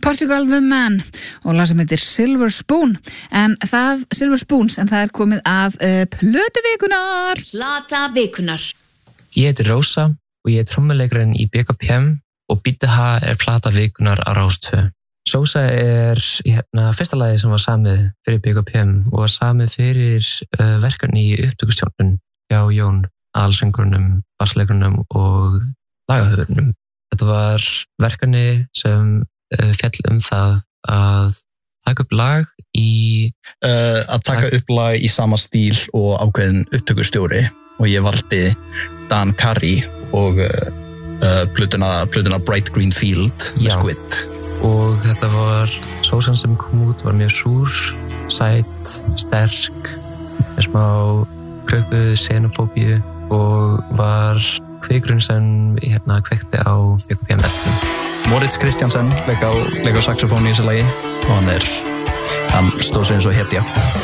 Portugal the Man og lag sem heitir Silver Spoons en það er komið að plötuvikunar. Platavikunar. Ég heiti Rósa og ég trommuleikarinn í BKPM og BTH platavikunar á Rás 2. Sósa fyrsta lagið sem var samið fyrir BKPM og var samið fyrir verkefni í upptökustjórnun hjá Jón, aðalsöngurunum, bassleikurunum og lagahöfurnum. Þetta var verkefni sem fjall það að taka upp lag í sama stíl og ákveðin upptökustjóri og ég valdi Dan Carey og plötuna Bright Green Field með Squid. Og þetta var sósan sem kom út var mjög súr, sæt, sterk, með smá krökku xenofóbíu og var kvikurinn sem kveikti á BKPM-verknum. Moritz Kristjansen leik á saxofón í þessu lagi og hann stóð sig eins og hetja.